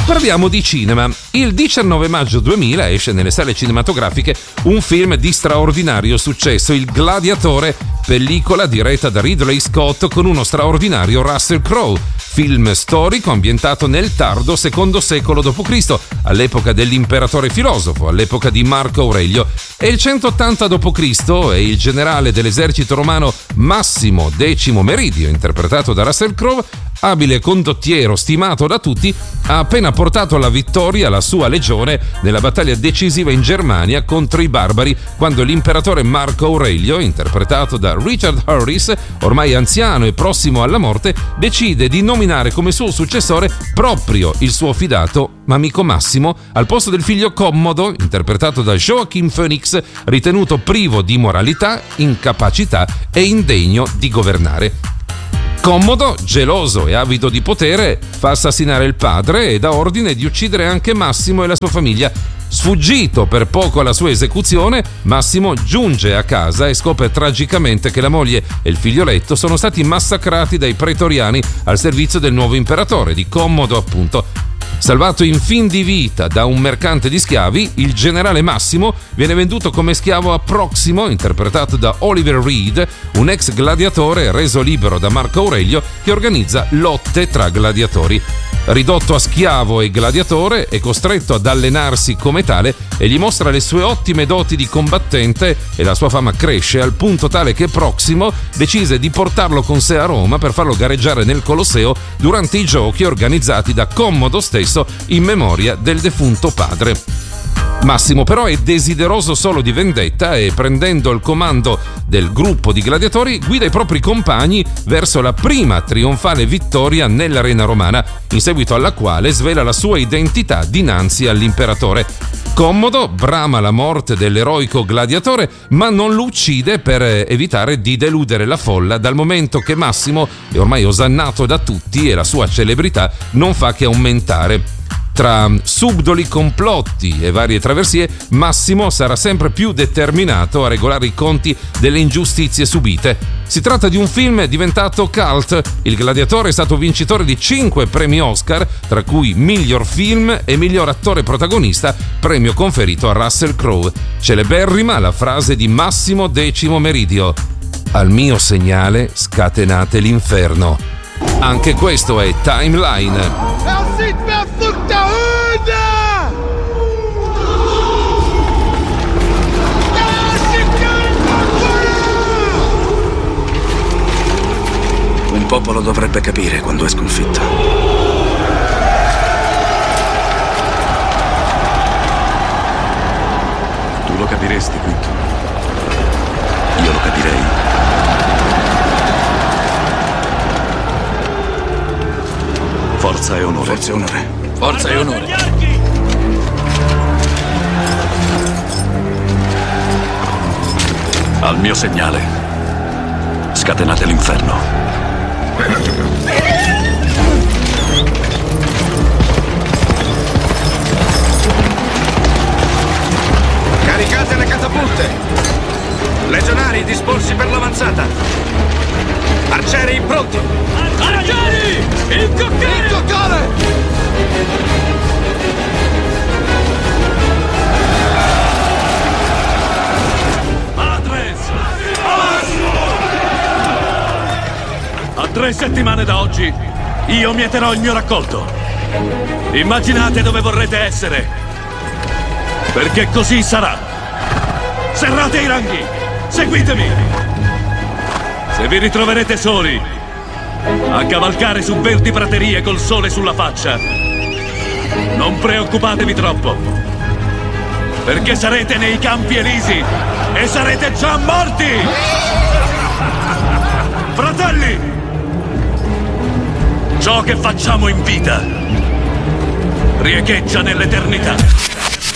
Parliamo di cinema. Il 19 maggio 2000 esce nelle sale cinematografiche un film di straordinario successo, Il Gladiatore, pellicola diretta da Ridley Scott con uno straordinario Russell Crowe. Film storico ambientato nel tardo secondo secolo d.C., all'epoca dell'imperatore filosofo, all'epoca di Marco Aurelio. È il 180 d.C. e il generale dell'esercito romano Massimo X Meridio, interpretato da Russell Crowe, abile condottiero stimato da tutti, ha appena portato alla vittoria la sua legione nella battaglia decisiva in Germania contro i barbari, quando l'imperatore Marco Aurelio, interpretato da Richard Harris, ormai anziano e prossimo alla morte, decide di nominare come suo successore proprio il suo fidato amico Massimo, al posto del figlio Commodo, interpretato da Joaquin Phoenix, ritenuto privo di moralità, incapacità e indegno di governare. Commodo, geloso e avido di potere, fa assassinare il padre e dà ordine di uccidere anche Massimo e la sua famiglia. Sfuggito per poco alla sua esecuzione, Massimo giunge a casa e scopre tragicamente che la moglie e il figlioletto sono stati massacrati dai pretoriani al servizio del nuovo imperatore, di Commodo appunto. Salvato in fin di vita da un mercante di schiavi, il generale Massimo viene venduto come schiavo a Proximo, interpretato da Oliver Reed, un ex gladiatore reso libero da Marco Aurelio che organizza lotte tra gladiatori. Ridotto a schiavo e gladiatore, è costretto ad allenarsi come tale e gli mostra le sue ottime doti di combattente, e la sua fama cresce al punto tale che Proximo decise di portarlo con sé a Roma per farlo gareggiare nel Colosseo durante i giochi organizzati da Commodo stesso in memoria del defunto padre. Massimo però è desideroso solo di vendetta e, prendendo il comando del gruppo di gladiatori, guida i propri compagni verso la prima trionfale vittoria nell'arena romana, in seguito alla quale svela la sua identità dinanzi all'imperatore. Commodo brama la morte dell'eroico gladiatore, ma non lo uccide per evitare di deludere la folla, dal momento che Massimo è ormai osannato da tutti e la sua celebrità non fa che aumentare. Tra subdoli complotti e varie traversie, Massimo sarà sempre più determinato a regolare i conti delle ingiustizie subite. Si tratta di un film diventato cult. Il Gladiatore è stato vincitore di 5 premi Oscar, tra cui miglior film e miglior attore protagonista, premio conferito a Russell Crowe. Celeberrima la frase di Massimo X Meridio: "Al mio segnale scatenate l'inferno". Anche questo è Timeline. Un popolo dovrebbe capire quando è sconfitto. Tu lo capiresti, Quinto? Io lo capirei. Forza e onore. Forza e onore. Forza e onore. Al mio segnale, scatenate l'inferno. Caricate le catapulte! Legionari disposti per l'avanzata! Arcieri pronti! Arcieri! Incoccare! Incoccare! A 3 settimane da oggi io mieterò il mio raccolto. Immaginate dove vorrete essere, perché così sarà. Serrate i ranghi, seguitemi. Se vi ritroverete soli a cavalcare su verdi praterie col sole sulla faccia, non preoccupatevi troppo, perché sarete nei campi elisi e sarete già morti. Fratelli, ciò che facciamo in vita riecheggia nell'eternità.